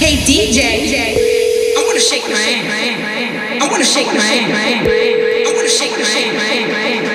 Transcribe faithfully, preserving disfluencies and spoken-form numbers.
Hey D J, I wanna shake my ass. I wanna shake my ass. I wanna shake my ass.